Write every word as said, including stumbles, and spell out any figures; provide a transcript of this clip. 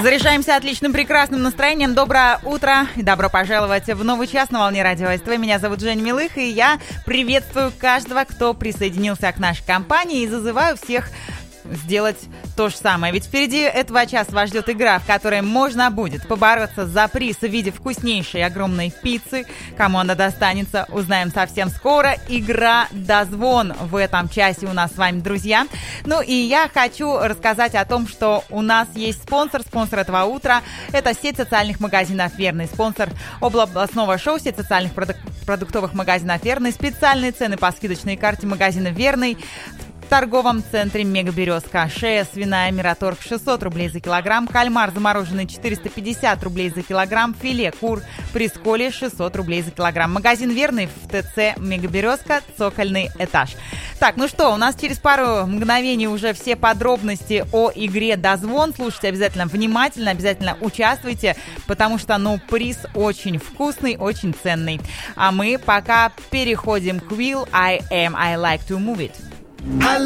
Заряжаемся отличным, прекрасным настроением. Доброе утро и добро пожаловать в новый час на волне Радио СТВ. Меня зовут Женя Милых, и я приветствую каждого, кто присоединился к нашей компании, и зазываю всех сделать то же самое. Ведь впереди этого часа вас ждет игра, в которой можно будет побороться за приз в виде вкуснейшей огромной пиццы. Кому она достанется, узнаем совсем скоро. Игра «Дозвон» в этом часе у нас с вами, друзья. Ну и я хочу рассказать о том, что у нас есть спонсор. Спонсор этого утра – это сеть социальных магазинов «Верный». Спонсор областного шоу сеть социальных продук- продуктовых магазинов «Верный». Специальные цены по скидочной карте магазина «Верный». В торговом центре «Мега-Березка». Шея свиная «Мираторг» шестьсот рублей за килограмм. Кальмар замороженный четыреста пятьдесят рублей за килограмм. Филе кур Присколье шестьсот рублей за килограмм. Магазин «Верный» в ТЦ «Мега-Березка», цокольный этаж. Так, ну что, у нас через пару мгновений уже все подробности о игре «Дозвон». Слушайте обязательно внимательно, обязательно участвуйте, потому что, ну, приз очень вкусный, очень ценный. А мы пока переходим к Will I Am, I Like to Move It.